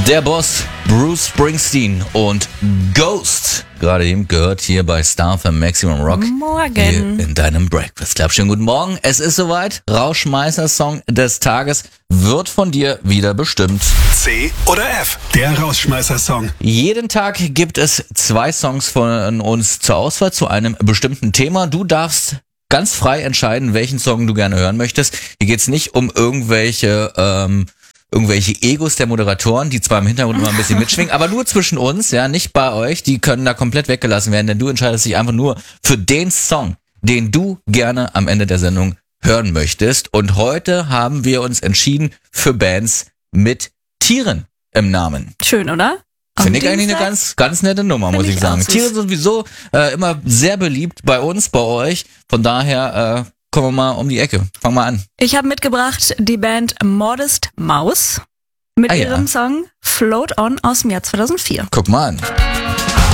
Der Boss Bruce Springsteen und Ghost, gerade eben gehört hier bei Star FM Maximum Rock. Morgen. Hier in deinem Breakfast Club. Schönen guten Morgen, es ist soweit. Rausschmeißer-Song des Tages wird von dir wieder bestimmt. C oder F, der Rausschmeißer-Song. Jeden Tag gibt es 2 Songs von uns zur Auswahl zu einem bestimmten Thema. Du darfst ganz frei entscheiden, welchen Song du gerne hören möchtest. Hier geht's nicht um irgendwelche Egos der Moderatoren, die zwar im Hintergrund immer ein bisschen mitschwingen, aber nur zwischen uns, ja, nicht bei euch. Die können da komplett weggelassen werden, denn du entscheidest dich einfach nur für den Song, den du gerne am Ende der Sendung hören möchtest. Und heute haben wir uns entschieden für Bands mit Tieren im Namen. Schön, oder? Finde ich eigentlich eine ganz nette Nummer, muss ich sagen. Tiere sind sowieso immer sehr beliebt bei uns, bei euch. Von daher kommen wir mal um die Ecke. Fang mal an. Ich habe mitgebracht die Band Modest Mouse mit ihrem Song Float On aus dem Jahr 2004. Guck mal an.